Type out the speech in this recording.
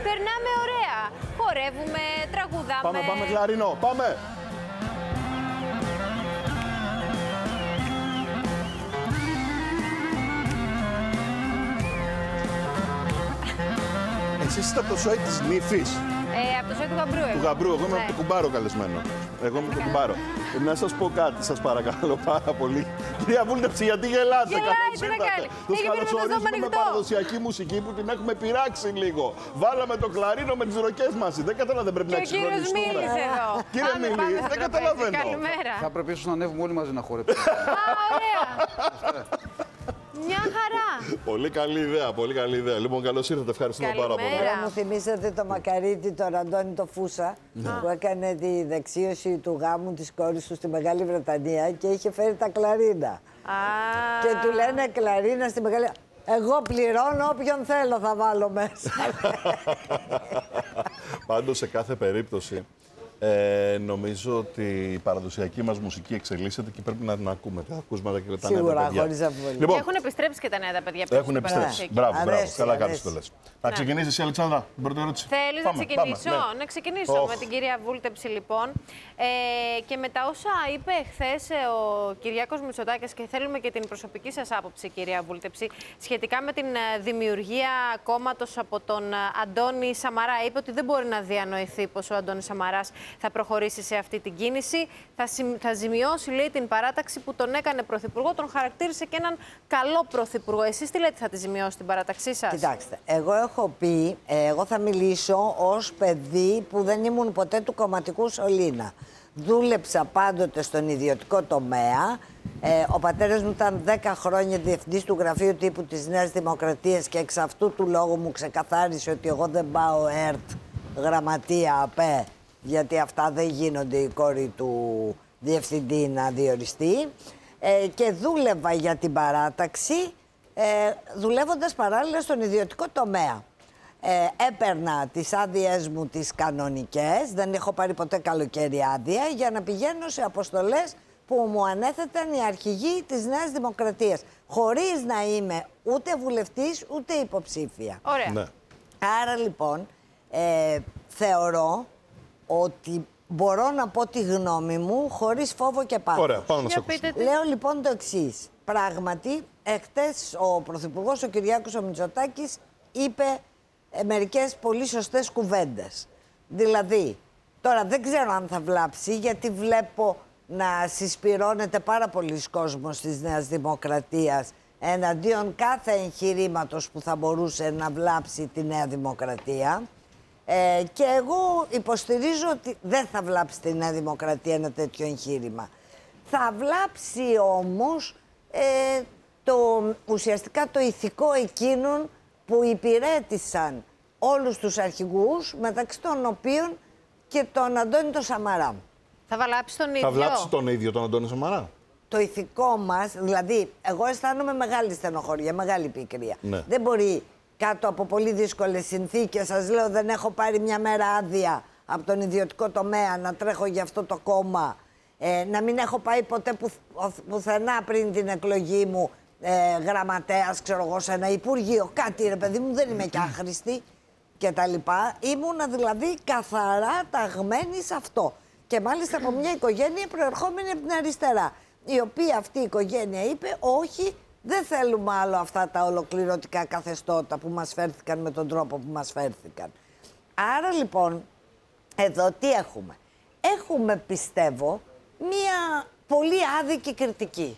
Περνάμε ωραία. Χορεύουμε, τραγουδάμε. Πάμε κλαρίνο, πάμε. Εσείς είστε από το σόι της Νύφης. Από το σόι του Γαμπρού. Του Γαμπρού, εγώ είμαι από το Κουμπάρο καλεσμένο. Εγώ είμαι από το Κουμπάρο. Να σας πω κάτι, σας παρακαλώ πάρα πολύ. Κυρία Βούλτεψη, γιατί γελάτε? Γελάει, τι να κάνει. Τους καλωσορίζουμε με παραδοσιακή μουσική που την έχουμε πειράξει λίγο. Βάλαμε το κλαρίνο με τις ροκές μαζί. Δεν καταλαβαίνω, δεν πρέπει να εξυγχρονιστούμε. Και ο κύριος Μίλης εδώ. Κύριε Μίλη, δεν καταλαβαίνω. Καλημέρα. Θα πρέπει ίσως να ανέβουμε όλοι μαζί να χορέψουμε. Ωραία. Μια χαρά. Πολύ καλή ιδέα, πολύ καλή ιδέα. Λοιπόν, καλώς ήρθατε, ευχαριστούμε πάρα πολύ. Καλημέρα. Μου θυμίσατε το μακαρίτι, τον Αντώνη το Φούσα, που έκανε τη δεξίωση του γάμου της κόρης του στη Μεγάλη Βρετανία και είχε φέρει τα κλαρίνα. Και του λένε κλαρίνα στη Μεγάλη... Εγώ πληρώνω όποιον θέλω θα βάλω μέσα. Πάντως, σε κάθε περίπτωση, νομίζω ότι η παραδοσιακή μας μουσική εξελίσσεται και πρέπει να την ακούμε. Τα ακούσματα και τα νέα Σίγουρα, παιδιά. χωρίς αμφιβολία. Λοιπόν, Και έχουν επιστρέψει και τα νέα τα παιδιά. έχουν επιστρέψει. Μπράβο, Αρέσει, καλά κάνεις αρέσει. το λες. Να ξεκινήσεις εσύ, Αλεξάνδρα, την πρώτη ερώτηση. Θέλεις να ξεκινήσω? ναι. Να ξεκινήσω με την κυρία Βούλτεψη, λοιπόν. Και με τα όσα είπε χθες ο Κυριάκος Μητσοτάκης, και θέλουμε και την προσωπική σας άποψη, κυρία Βούλτεψη, σχετικά με την δημιουργία κόμματος από τον Αντώνη Σαμαρά. Είπε ότι δεν μπορεί να διανοηθεί πως ο Αντώνης Σαμαράς θα προχωρήσει σε αυτή την κίνηση. Θα ζημιώσει, λέει, την παράταξη που τον έκανε πρωθυπουργό, τον χαρακτήρισε και έναν καλό πρωθυπουργό. Εσείς τι λέτε, θα τη ζημιώσει την παράταξή σας? Κοιτάξτε, εγώ έχω πει, εγώ θα μιλήσω ως παιδί που δεν ήμουν ποτέ του κομματικού σωλήνα. Δούλεψα πάντοτε στον ιδιωτικό τομέα. Ο πατέρας μου ήταν 10 χρόνια διευθυντής του Γραφείου Τύπου της Νέας Δημοκρατίας και εξ αυτού του λόγου μου ξεκαθάρισε ότι εγώ δεν πάω ΕΡΤ, γραμματεία, ΑΠΕ, γιατί αυτά δεν γίνονται, η κόρη του διευθυντή να διοριστεί. Και δούλευα για την παράταξη, δουλεύοντας παράλληλα στον ιδιωτικό τομέα. Έπαιρνα τις άδειές μου τις κανονικές, δεν έχω πάρει ποτέ καλοκαίρι άδεια, για να πηγαίνω σε αποστολές που μου ανέθεταν οι αρχηγοί της Νέας Δημοκρατίας, χωρίς να είμαι ούτε βουλευτής ούτε υποψήφια. Ωραία. Ναι. Άρα λοιπόν θεωρώ ότι μπορώ να πω τη γνώμη μου χωρίς φόβο και πάθος. Ωραία, πάμε να σε ακούσουμε. Πείτε τι. Λέω λοιπόν το εξής. Πράγματι, εχθές ο Πρωθυπουργός, ο Κυριάκος ο Μητσοτάκης, είπε μερικές πολύ σωστές κουβέντες. Δηλαδή, τώρα δεν ξέρω αν θα βλάψει, γιατί βλέπω να συσπυρώνεται πάρα πολλοί κόσμος της Νέας Δημοκρατίας εναντίον κάθε εγχειρήματος που θα μπορούσε να βλάψει τη Νέα Δημοκρατία. Και εγώ υποστηρίζω ότι δεν θα βλάψει τη Νέα Δημοκρατία ένα τέτοιο εγχείρημα. Θα βλάψει όμως ουσιαστικά το ηθικό εκείνων που υπηρέτησαν όλους τους αρχηγούς, μεταξύ των οποίων και τον Αντώνη τον Σαμαρά. Θα βλάψει τον ίδιο. Θα βλάψει τον ίδιο τον Αντώνη Σαμαρά. Το ηθικό μας, δηλαδή, εγώ αισθάνομαι μεγάλη στενοχώρια, μεγάλη πικρία. Ναι. Δεν μπορεί κάτω από πολύ δύσκολες συνθήκες, σας λέω, δεν έχω πάρει μια μέρα άδεια από τον ιδιωτικό τομέα να τρέχω για αυτό το κόμμα, να μην έχω πάει ποτέ πουθενά πριν την εκλογή μου γραμματέας, ξέρω εγώ, σε ένα υπουργείο, κάτι ρε παιδί μου, δεν είμαι κι άχρηστη και τα λοιπά. Ήμουνα δηλαδή καθαρά ταγμένη σε αυτό. Και μάλιστα από μια οικογένεια προερχόμενη από την αριστερά, η οποία αυτή η οικογένεια είπε όχι, δεν θέλουμε άλλο αυτά τα ολοκληρωτικά καθεστώτα που μας φέρθηκαν με τον τρόπο που μας φέρθηκαν. Άρα λοιπόν, εδώ τι έχουμε? Έχουμε, πιστεύω, μία πολύ άδικη κριτική.